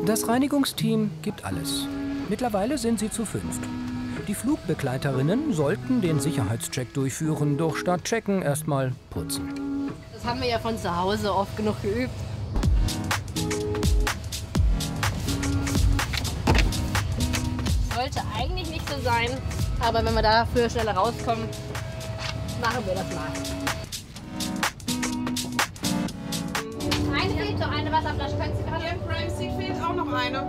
Das Reinigungsteam gibt alles. Mittlerweile sind sie zu 5. Die Flugbegleiterinnen sollten den Sicherheitscheck durchführen, doch statt checken erstmal putzen. Das haben wir ja von zu Hause oft genug geübt. Sollte eigentlich nicht so sein, aber wenn wir dafür schneller rauskommen, machen wir das mal. Eine fehlt, noch eine Wasserflasche. Können Sie gerade? Im Crime Seat fehlt auch noch eine.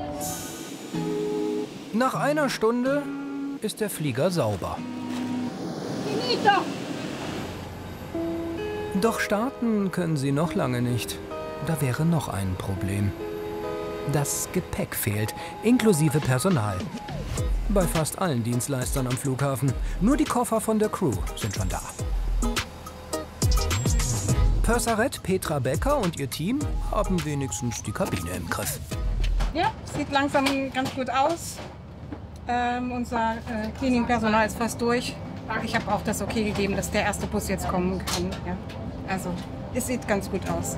Nach einer Stunde ist der Flieger sauber. Finito! Doch starten können sie noch lange nicht. Da wäre noch ein Problem. Das Gepäck fehlt, inklusive Personal. Bei fast allen Dienstleistern am Flughafen. Nur die Koffer von der Crew sind schon da. Purserette Petra Becker und ihr Team haben wenigstens die Kabine im Griff. Ja, sieht langsam ganz gut aus. Unser Cleaning-Personal ist fast durch. Ich habe auch das Okay gegeben, dass der erste Bus jetzt kommen kann. Ja. Also, es sieht ganz gut aus.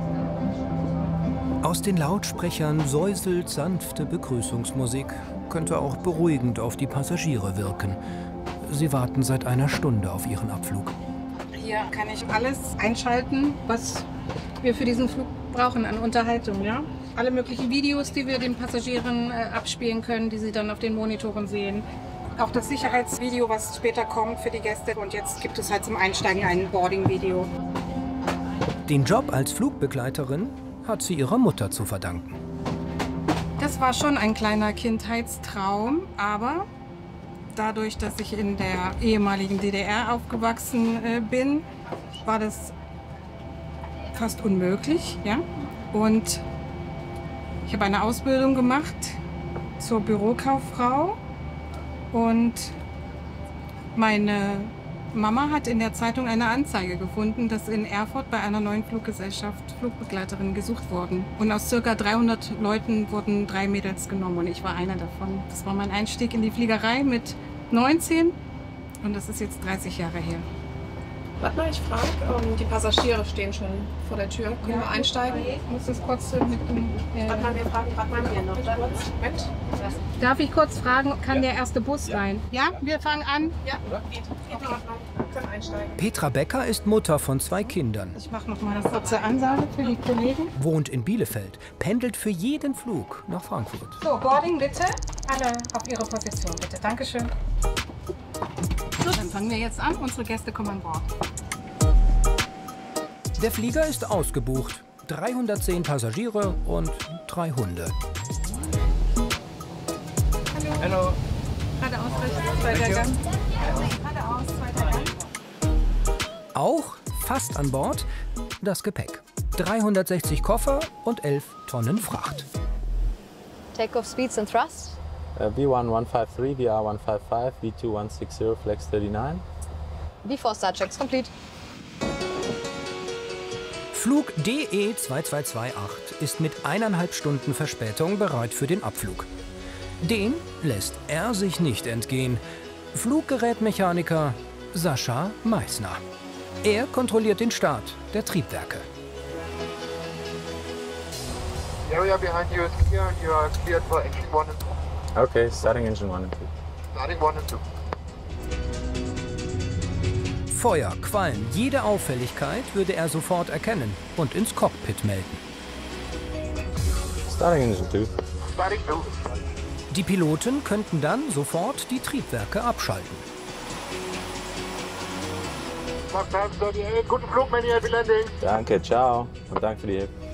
Aus den Lautsprechern säuselt sanfte Begrüßungsmusik. Könnte auch beruhigend auf die Passagiere wirken. Sie warten seit einer Stunde auf ihren Abflug. Hier kann ich alles einschalten, was wir für diesen Flug brauchen an Unterhaltung. Ja? Alle möglichen Videos, die wir den Passagieren abspielen können, die sie dann auf den Monitoren sehen. Auch das Sicherheitsvideo, was später kommt für die Gäste. Und jetzt gibt es halt zum Einsteigen ein Boarding-Video. Den Job als Flugbegleiterin hat sie ihrer Mutter zu verdanken. Das war schon ein kleiner Kindheitstraum, aber dadurch, dass ich in der ehemaligen DDR aufgewachsen bin, war das fast unmöglich. Ja? Und ich habe eine Ausbildung gemacht zur Bürokauffrau und meine Mama hat in der Zeitung eine Anzeige gefunden, dass in Erfurt bei einer neuen Fluggesellschaft Flugbegleiterinnen gesucht wurden. Und aus ca. 300 Leuten wurden 3 Mädels genommen und ich war einer davon. Das war mein Einstieg in die Fliegerei mit 19 und das ist jetzt 30 Jahre her. Warte mal, ich frage, die Passagiere stehen schon vor der Tür. Können wir einsteigen? Ich muss das kurz mit dem... Warte mal, wir fragen gerade mal hier noch. Mit? Darf ich kurz fragen, kann der erste Bus rein? Ja, wir fangen an. Ja, geht in Ordnung. Können einsteigen. Petra Becker ist Mutter von 2 Kindern. Ich mache noch mal eine kurze Ansage für die Kollegen. Wohnt in Bielefeld, pendelt für jeden Flug nach Frankfurt. So, Boarding bitte. Alle auf ihre Position bitte. Dankeschön. So, dann fangen wir jetzt an. Unsere Gäste kommen an Bord. Der Flieger ist ausgebucht. 310 Passagiere und 3 Hunde. Hallo. Geradeaus, zweiter Gang. Geradeaus, zweiter Gang. Auch fast an Bord das Gepäck. 360 Koffer und 11 Tonnen Fracht. Takeoff Speeds and Thrust. V1 153, VR 155, V2 160, Flex 39. V4 Star Checks complete. Flug DE 2228 ist mit 1,5 Stunden Verspätung bereit für den Abflug. Den lässt er sich nicht entgehen. Fluggerätmechaniker Sascha Meissner. Er kontrolliert den Start der Triebwerke. The area behind you is clear and you are cleared for engine 1 and 2. Okay, starting engine 1 and 2. Starting 1 and 2. Feuer, Qualm, jede Auffälligkeit würde er sofort erkennen und ins Cockpit melden. Starting engine 2. Starting 2. Die Piloten könnten dann sofort die Triebwerke abschalten. Mach 38, guten Flug, Manuel, Landing. Danke, ciao und danke für die Hilfe.